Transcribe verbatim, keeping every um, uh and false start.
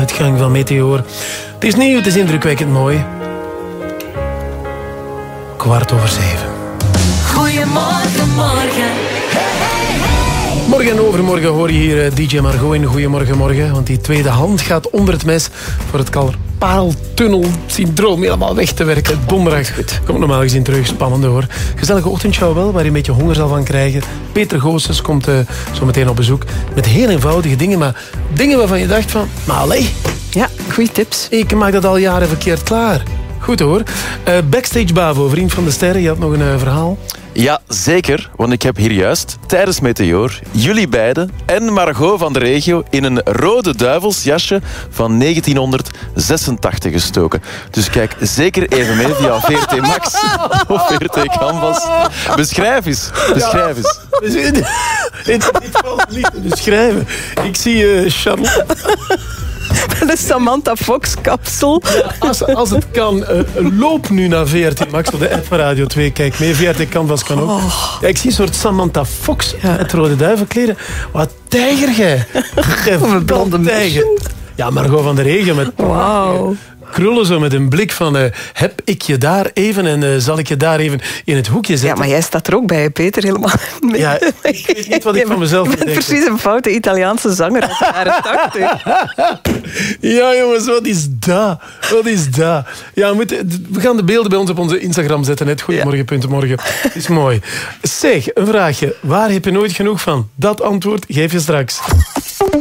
uitgang van Meteor. Het is nieuw, het is indrukwekkend mooi. Kwart over zeven. Goedemorgen, morgen. Morgen en overmorgen hoor je hier D J Margot in Goedemorgen Morgen. Want die tweede hand gaat onder het mes voor het Karpaaltunnel-syndroom helemaal weg te werken. Donderdag komt normaal gezien terug. Spannend hoor. Gezellige ochtendshow wel, waar je een beetje honger zal van krijgen. Peter Goossens komt uh, zo meteen op bezoek. Met heel eenvoudige dingen, maar dingen waarvan je dacht van... Maar allee. Ja, goeie tips. Ik maak dat al jaren verkeerd klaar. Goed hoor. Uh, Backstage Bavo, vriend van de sterren. Je had nog een uh, verhaal. Ja, zeker. Want ik heb hier juist, tijdens Meteor, jullie beiden en Margot van de regio in een rode duivelsjasje van negentienhonderdzesentachtig gestoken. Dus kijk zeker even mee via V R T Max of V R T Canvas. Beschrijf eens. Beschrijf eens. Het valt niet te beschrijven. Ik zie uh, Charlotte... De Samantha Fox kapsel. Ja, als, als het kan, uh, loop nu naar V R T Max op de app van Radio twee. Kijk mee, V R T Canvas kan ook. Oh. Ja, ik zie een soort Samantha Fox ja. met rode duivenkleren. Wat tijger jij. Of een blonde tijger. Ja, Margot van de Regen met wow. krullen zo met een blik van... Uh, heb ik je daar even en uh, zal ik je daar even in het hoekje zetten? Ja, maar jij staat er ook bij, Peter, helemaal mee. Ja, ik weet niet wat ik van mezelf denk. Je bent precies een foute Italiaanse zanger uit de jaren tachtig. Ja, jongens, wat is dat? Wat is dat? Ja, we, moeten, we gaan de beelden bij ons op onze Instagram zetten. Net Goedemorgen.morgen. Ja. Het is mooi. Zeg, een vraagje. Waar heb je nooit genoeg van? Dat antwoord geef je straks.